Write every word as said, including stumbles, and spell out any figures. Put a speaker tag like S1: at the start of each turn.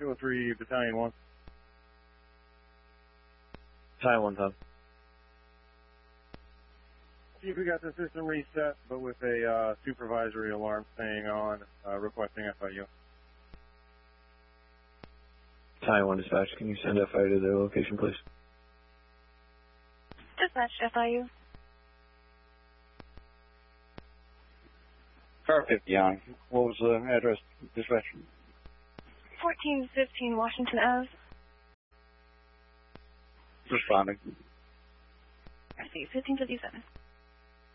S1: two oh three, Battalion one.
S2: Battalion one, Tom.
S1: Chief, we got the system reset, but with a uh, supervisory alarm staying on, uh, requesting F I U.
S2: Battalion one dispatch, can you send F I U to their location, please?
S3: Dispatch, F I U.
S4: Car fifty on. What was the address, dispatch?
S3: fourteen fifteen Washington Avenue.
S4: Responding.
S3: I see, fifteen fifty-seven.